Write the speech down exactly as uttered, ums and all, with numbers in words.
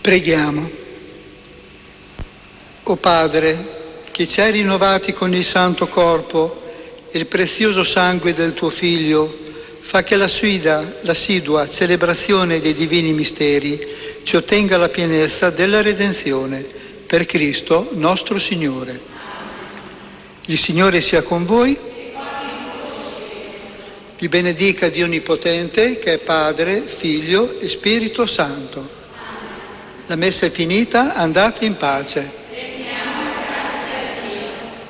Preghiamo. O Padre, che ci hai rinnovati con il santo corpo e il prezioso sangue del tuo Figlio, fa che la sfida, l'assidua celebrazione dei divini misteri ci ottenga la pienezza della redenzione per Cristo nostro Signore. Il Signore sia con voi. Vi benedica Dio Onnipotente, che è Padre, Figlio e Spirito Santo. La messa è finita, andate in pace.